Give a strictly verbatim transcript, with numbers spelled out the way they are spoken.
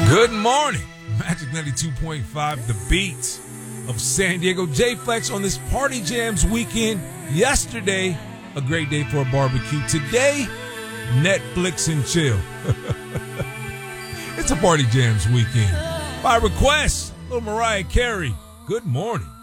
Good morning. Magic ninety-two point five, the beats of San Diego. J-Flex on this Party Jams weekend. Yesterday, a great day for a barbecue. Today, Netflix and chill. It's a Party Jams weekend. By request, little Mariah Carey. Good morning.